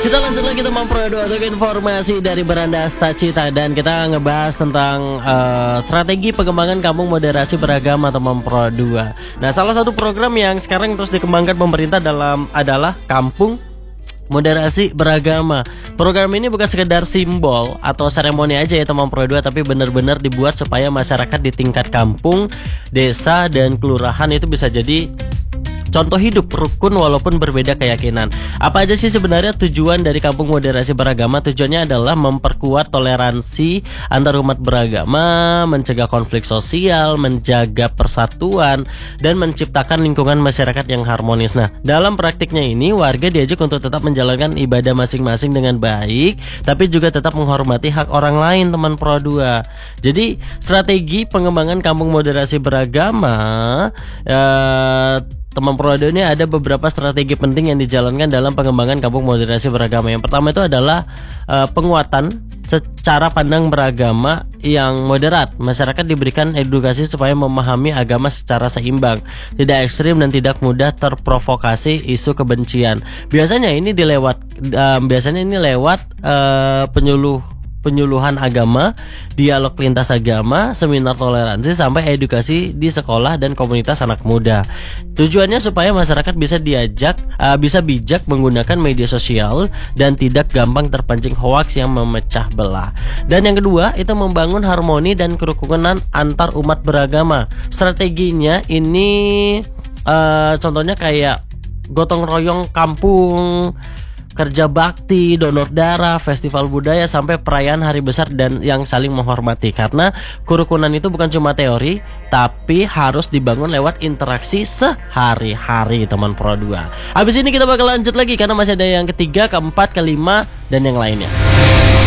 Kita lanjut lagi teman Pro 2 untuk informasi dari Beranda Stacita. Dan kita ngebahas tentang strategi pengembangan kampung moderasi beragama teman Pro 2. Nah, salah satu program yang sekarang terus dikembangkan pemerintah adalah Kampung Moderasi Beragama. Program ini bukan sekedar simbol atau seremoni aja ya teman Pro 2, tapi benar-benar dibuat supaya masyarakat di tingkat kampung, desa, dan kelurahan itu bisa jadi contoh hidup rukun walaupun berbeda keyakinan. Apa aja sih sebenarnya tujuan dari Kampung Moderasi Beragama? Tujuannya adalah memperkuat toleransi antar umat beragama, mencegah konflik sosial, menjaga persatuan, dan menciptakan lingkungan masyarakat yang harmonis. Nah, dalam praktiknya ini warga diajak untuk tetap menjalankan ibadah masing-masing dengan baik, tapi juga tetap menghormati hak orang lain teman Pro 2. Jadi strategi pengembangan Kampung Moderasi Beragama teman Pro 2 ini ada beberapa strategi penting yang dijalankan dalam pengembangan Kampung Moderasi Beragama. Yang pertama itu adalah penguatan secara pandang beragama yang moderat. Masyarakat diberikan edukasi supaya memahami agama secara seimbang, tidak ekstrim dan tidak mudah terprovokasi isu kebencian. Biasanya ini lewat penyuluhan agama, dialog lintas agama, seminar toleransi, sampai edukasi di sekolah dan komunitas anak muda. Tujuannya supaya masyarakat bisa bijak menggunakan media sosial dan tidak gampang terpancing hoaks yang memecah belah. Dan yang kedua itu membangun harmoni dan kerukunan antar umat beragama. Strateginya ini contohnya kayak gotong royong kampung, kerja bakti, donor darah, festival budaya, sampai perayaan hari besar dan yang saling menghormati. Karena kerukunan itu bukan cuma teori, tapi harus dibangun lewat interaksi sehari-hari teman Pro 2. Habis ini kita bakal lanjut lagi karena masih ada yang ketiga, keempat, kelima, dan yang lainnya.